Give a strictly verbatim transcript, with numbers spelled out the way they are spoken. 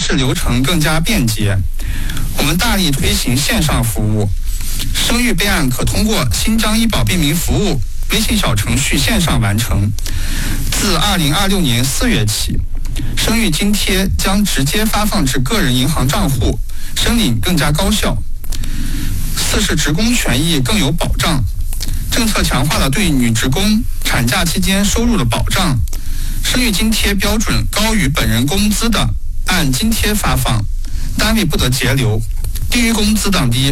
事流程更加便捷。我们大力推行线上服务，生育备案可通过新疆医保便民服务微信小程序线上完成。自二零二六年四月起，生育津贴将直接发放至个人银行账户，申领更加高效。四是职工权益更有保障，政策强化了对女职工产假期间收入的保障，生育津贴标准高于本人工资的按津贴发放，单位不得节流，低于工资的